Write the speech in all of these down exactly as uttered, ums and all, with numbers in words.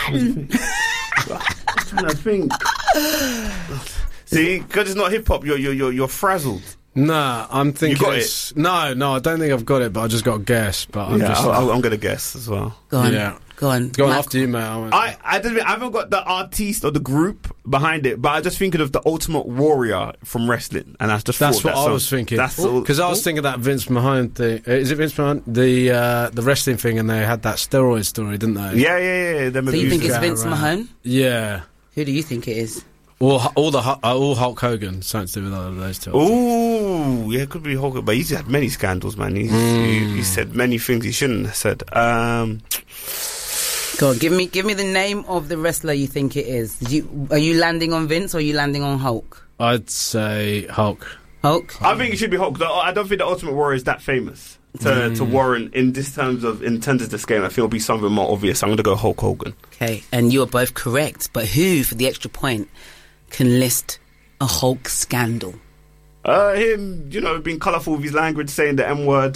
I'm trying to think. See, because it's not hip hop, you're you're you're, you're frazzled. Nah, I'm thinking. You got it's, it? No, no, I don't think I've got it, but I just got to guess. But I'm yeah, just. I'll, I'm gonna guess as well. Go on. Yeah. Go on. Go on Matt. after you, mate. I I, don't, I haven't got the artiste or the group behind it, but I just thinking of the Ultimate Warrior from wrestling, and I just That's thought what that I song. was thinking. That's because I was thinking that Vince Mahone thing. Uh, Is it Vince Mahone? The uh, the wrestling thing, and they had that steroid story, didn't they? Yeah, yeah, yeah. Them So you think it's Yeah, Vince right. Mahone? Yeah. Who do you think it is? All, all the Hu- uh, all Hulk Hogan, something to do with all of those two. Ooh, yeah, it could be Hulk, but he's had many scandals, man. He's, Mm. he, he said many things he shouldn't have said. Um, Go on, give me give me the name of the wrestler you think it is. Did you are you landing on Vince or are you landing on Hulk? I'd say Hulk. Hulk? I think it should be Hulk. The- I don't think the Ultimate Warrior is that famous to, Mm. to warrant in this terms of in terms of this game. I think it'll be something more obvious. I'm going to go Hulk Hogan. Okay, and you are both correct. But who, for the extra point, can list a Hulk scandal? Uh, him, you know, being colourful with his language, saying the M word.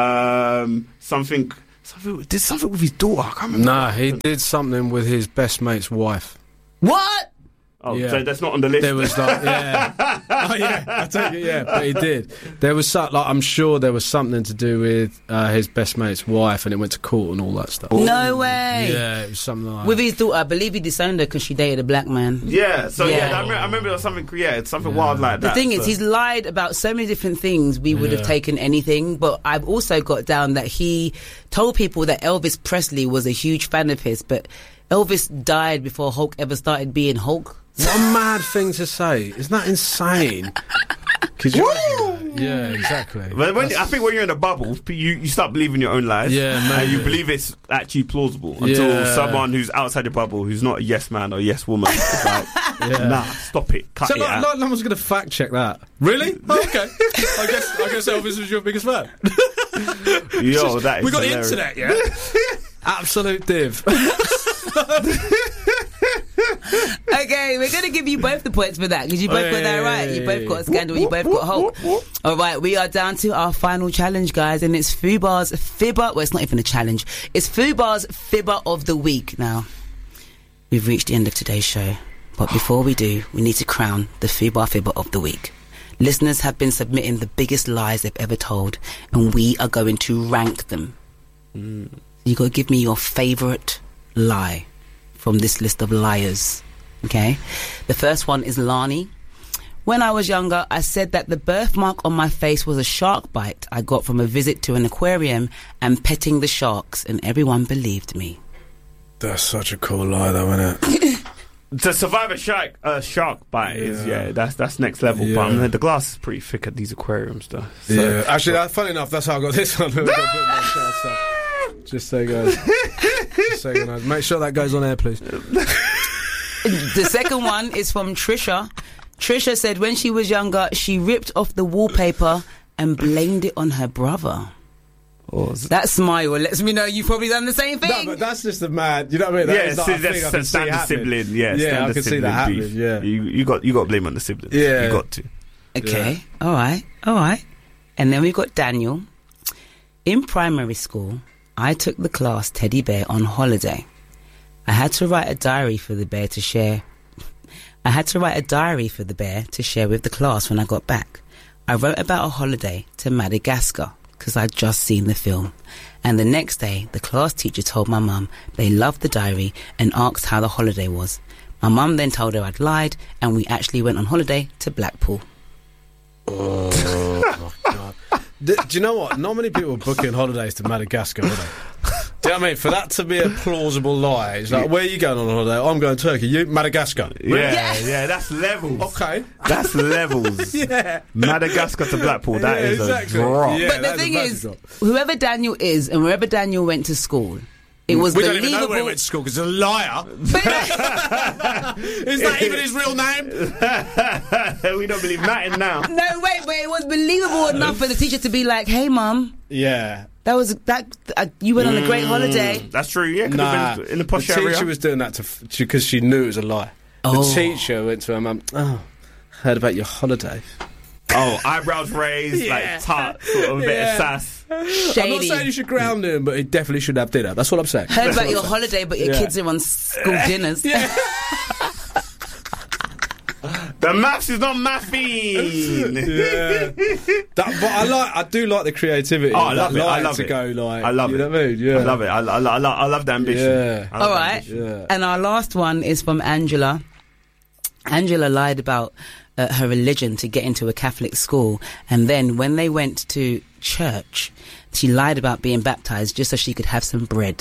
Um, something, something did something with his daughter. I can't remember. Nah, he did something with his best mate's wife. What? Oh, Yeah. so that's not on the list. There was like, yeah, oh yeah, I take it, yeah, but he did. There was some, like, I'm sure there was something to do with uh, his best mate's wife, and it went to court and all that stuff. No way. Yeah, it was something like With his daughter, I believe he disowned her because she dated a black man. Yeah, so yeah, Yeah. I, remember, I remember there was something. Yeah, it's something Yeah. wild like The that. thing so. is, he's lied about so many different things. We would have Yeah. taken anything, but I've also got down that he told people that Elvis Presley was a huge fan of his, but Elvis died before Hulk ever started being Hulk. What a mad thing to say! Isn't that insane? Could you imagine that? Yeah, exactly. But when, That's- I think when you're in a bubble, you, you start believing your own lies. Yeah, and you maybe. believe it's actually plausible until Yeah. someone who's outside the bubble, who's not a yes man or yes woman, is like, Yeah. nah, stop it, cut So it no, out. no, no one's going to fact check that. Really? Oh, okay. I guess I guess Elvis was your biggest fan. Yo, that is We got hilarious. the internet, yeah. Absolute div. Okay, we're going to give you both the points for that because you both got that Hey. right. You both got a scandal, you both got Hulk. All right, we are down to our final challenge, guys, and it's Fubar's Fibber. Well, it's not even a challenge. It's Fubar's Fibber of the Week. Now, we've reached the end of today's show, but before we do, we need to crown the Fubar Fibber of the Week. Listeners have been submitting the biggest lies they've ever told, and we are going to rank them. Mm. You got to give me your favourite lie from this list of liars. Okay? The first one is Lani. When I was younger, I said that the birthmark on my face was a shark bite I got from a visit to an aquarium and petting the sharks, and everyone believed me. That's such a cool lie, though, isn't it? To survive a shark, a shark bite is Yeah. yeah, that's that's next level. Yeah. But I mean, the glass is pretty thick at these aquariums, though. So. Yeah. Actually, that, funny enough, that's how I got this one. I've got a bit more shout, so. Just so, guys. Just so you know. Make sure that goes on air, please. The second one is from Trisha. Trisha said when she was younger, she ripped off the wallpaper and blamed it on her brother. Or is it- That smile lets me know you've probably done the same thing. No, but that's just a mad. You know what I mean? That yeah, is see, like a thing I that's can see standard happening. sibling. Yeah, Yeah, standard I can see sibling that happening. beef. Yeah. you you got you got to blame on the siblings. Yeah. you got to. Okay, all right, all right. And then we got Daniel. In primary school, I took the class teddy bear on holiday. I had to write a diary for the bear to share. I had to write a diary for the bear to share with the class when I got back. I wrote about a holiday to Madagascar because I'd just seen the film. And the next day, the class teacher told my mum they loved the diary and asked how the holiday was. My mum then told her I'd lied, and we actually went on holiday to Blackpool. Oh, my God. Do, do you know what? Not many people are booking holidays to Madagascar, are they? Do you know what I mean? For that to be a plausible lie, it's like, where are you going on holiday? Oh, I'm going to Turkey. You? Madagascar. Yeah, yeah, that's levels. Okay. That's levels. Yeah. Madagascar to Blackpool. That Yeah, is exactly. a drop. Yeah. But the that's a thing massive is, drop. whoever Daniel is and wherever Daniel went to school, it was We don't believable. even know where he went to school because he's a liar. Is that even his real name? We don't believe nothing now. No, wait, but it was believable enough for the teacher to be like, "Hey, mum, Yeah. that was that uh, you went on a great holiday." That's true. Yeah, could Nah, have been in the posh the area. teacher was doing that to because she knew it was a lie. Oh. The teacher went to her mum. Oh, heard about your holiday. Oh, Oh, eyebrows raised, Yeah. like tart, sort of a bit Yeah. of sass. Shady. I'm not saying you should ground him, but he definitely should have dinner. That's what I'm saying. Heard about your holiday, but your Yeah. kids are on school dinners. Yeah. The maths is not mathing. Yeah. That, but I like, I do like the creativity. Oh, I of love that it. I line love to it. go like. I love you it. know what I mean? Yeah. I love it. I, I, I, I love the ambition. Yeah. I love All the right. ambition. Yeah. And our last one is from Angela. Angela lied about uh, her religion to get into a Catholic school, and then when they went to church, she lied about being baptized just so she could have some bread.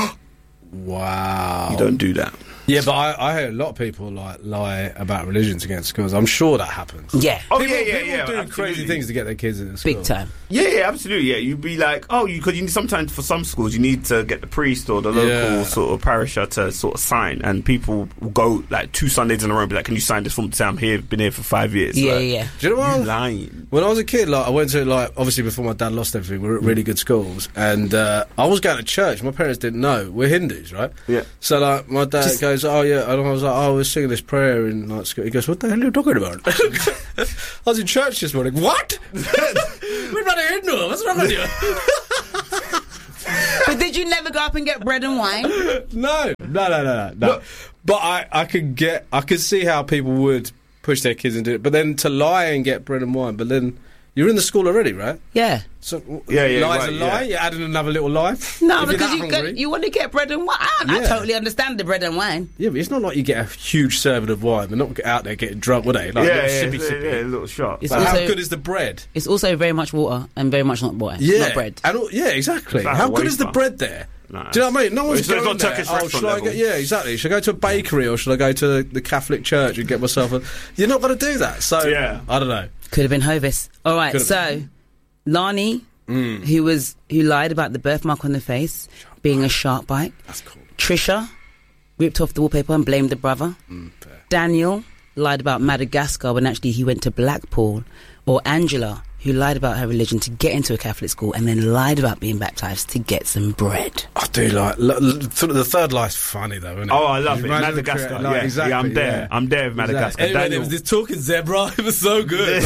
Wow. You don't do that. Yeah, but I, I heard a lot of people like lie about religions against schools. I'm sure that happens. Yeah, Oh, people, yeah, yeah, people yeah. do absolutely. crazy things to get their kids into school. big time. Yeah, yeah, absolutely. Yeah, you'd be like, oh, you because you need, sometimes for some schools you need to get the priest or the local Yeah. sort of parisher to sort of sign, and people will go like two Sundays in a row and be like, can you sign this form to say I'm here, been here for five years? Yeah, like, yeah, yeah. Do you know what? You I'm- lying. When I was a kid, like I went to like obviously before my dad lost everything, we were at really good schools, and uh, I was going to church. My parents didn't know we're Hindus, right? Yeah. So like my dad Just- goes, "Oh yeah," and I was like, "Oh, we're singing this prayer in like school." He goes, "What the hell are you talking about?" I was in church this morning. What? We're not a Hindu. What's wrong with you? But did you never go up and get bread and wine? No, no, no, no, no. no. But I, I could get, I could see how people would push their kids into it. But then to lie and get bread and wine, but then you're in the school already, right? Yeah. So Yeah, yeah, lie's right, a lie. yeah. You're adding another little lie. No, If you're because that you hungry. get, you want to get bread and wine. I, I Yeah. totally understand the bread and wine. Yeah, but it's not like you get a huge serving of wine. They're not out there getting drunk, would they? Like yeah, little yeah, sippy, yeah, sippy. yeah, a little shot. It's But how also- good is the bread? It's also very much water and very much not water. Yeah, Not bread. And all, yeah, exactly. It's like How a good is the wafer. bread there? Nah. Do you know what I mean? No Well, one's it's not going there. Turkish Oh, restaurant should I go, level. yeah, exactly. Should I go to a bakery or should I go to the Catholic church and get myself a... You're not going to do that. So, Yeah. I don't know. Could have been Hovis. All right, Could have so Lani, Mm. who was who lied about the birthmark on the face being a shark bite. That's cool. Trisha ripped off the wallpaper and blamed the brother. Mm, fair. Daniel lied about Madagascar when actually he went to Blackpool. Or Angela, who lied about her religion to get into a Catholic school and then lied about being baptised to get some bread. I do like... L- l- th- the third lie's funny, though, isn't it? Oh, I love it. Imagine the Madagascar. crea- like, yeah. exactly, yeah, I'm there. yeah. I'm there with Madagascar. Exactly. Anyway, Daniel- there was this talking zebra. It was so good.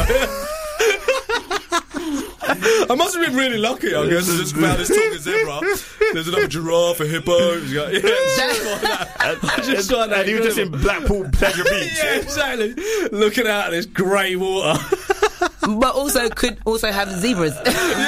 I must have been really lucky. I guess I just found this talking zebra. There's another giraffe, a hippo. He's got, yeah, it's just like that. I just like that. and he was just in Blackpool Pleasure Beach. Yeah, exactly. Looking out at this grey water. But also could also have zebras.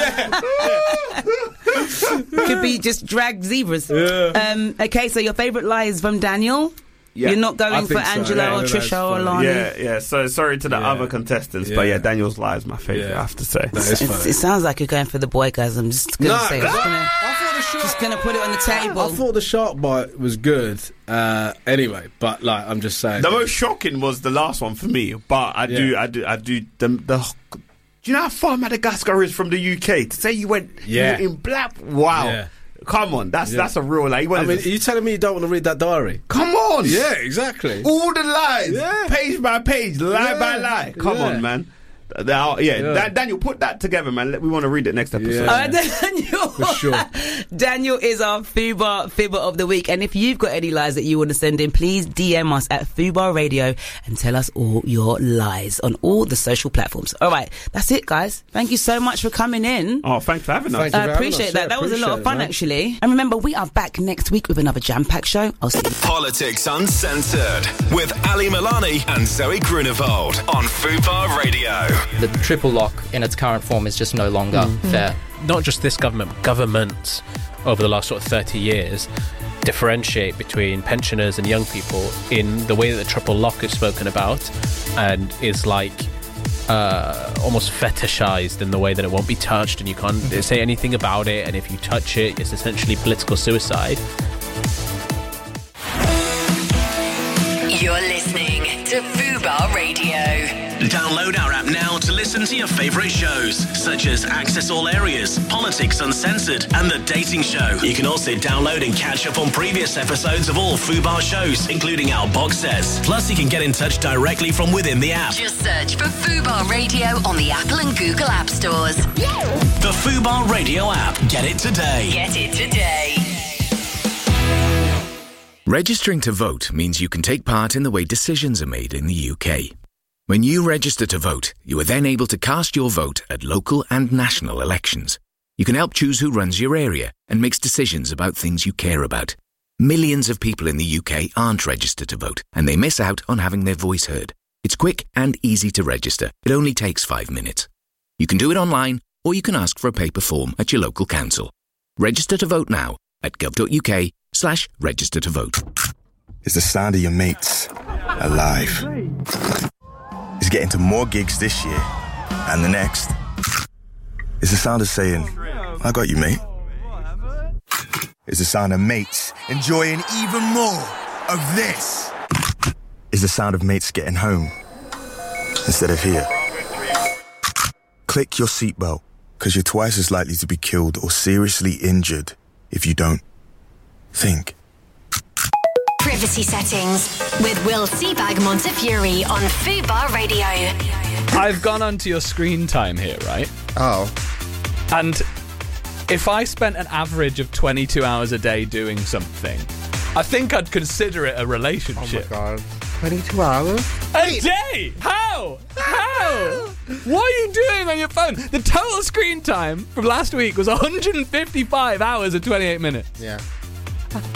Could be just dragged zebras. Yeah. Um, okay, so your favourite lie is from Daniel? Yeah. You're not I going for think so. Angela Yeah, or that's Trisha or funny. Lani? Yeah, yeah. So sorry to the Yeah. other contestants, but Yeah. yeah, Daniel's lie is my favourite. Yeah. I have to say. That is It's, funny. it sounds like you're going for the boy, guys. I'm just gonna No, say, because just I, gonna, I thought the shark, just gonna put it on the table. I thought the shark bite was good. Uh, anyway, but like I'm just saying. The most shocking was the last one for me, but I do, Yeah. I do, I do. The, the do you know how far Madagascar is from the U K? To say you went, Yeah. you were in Black, wow. Yeah. Come on, that's Yeah. that's a real lie. He I wanted mean, to- are you telling me you don't want to read that diary? come on, Yeah, exactly. all the lies, Yeah. page by page, lie Yeah. by lie. Come Yeah. on, man. Now, yeah, Yeah. Dan- Daniel, put that together, man. Let- We want to read it next episode. Yeah. All right, Daniel. For sure. Daniel is our Fubar Fibber of the week. And if you've got any lies that you want to send in, please D M us at Fubar Radio and tell us all your lies on all the social platforms. All right, that's it, guys. Thank you so much for coming in. Oh, thanks for having us. Thank you. I for having appreciate us. that. Yeah, That was a lot appreciate of fun, it, man. actually. And remember, we are back next week with another jam-packed show. I'll see you. Politics Uncensored with Ali Milani and Zoe Grunewald on Fubar Radio. The triple lock in its current form is just no longer fair. Not just this government, but governments over the last sort of thirty years differentiate between pensioners and young people in the way that the triple lock is spoken about and is like uh, almost fetishized in the way that it won't be touched and you can't say anything about it, and if you touch it, it's essentially political suicide. You're listening to Fubar Radio. Download our app now to listen to your favourite shows, such as Access All Areas, Politics Uncensored, and The Dating Show. You can also download and catch up on previous episodes of all Fubar shows, including our box sets. Plus, you can get in touch directly from within the app. Just search for Fubar Radio on the Apple and Google App Stores. The Fubar Radio app. Get it today. Get it today. Registering to vote means you can take part in the way decisions are made in the U K. When you register to vote, you are then able to cast your vote at local and national elections. You can help choose who runs your area and makes decisions about things you care about. Millions of people in the U K aren't registered to vote, and they miss out on having their voice heard. It's quick and easy to register. It only takes five minutes. You can do it online, or you can ask for a paper form at your local council. Register to vote now at gov.uk slash register to vote. It's the sound of your mates alive. It's getting to more gigs this year and the next. It's the sound of saying, I got you, mate. It's the sound of mates enjoying even more of this. It's the sound of mates getting home instead of here. Click your seatbelt, because you're twice as likely to be killed or seriously injured if you don't. Think. Privacy settings with Will Seabag Montefiore on Fubar Radio. I've gone onto your screen time here, right? Oh. And if I spent an average of twenty-two hours a day doing something, I think I'd consider it a relationship. Oh my god. twenty-two hours? A day! How? How? What are you doing on your phone? The total screen time from last week was one hundred fifty-five hours and twenty-eight minutes. Yeah.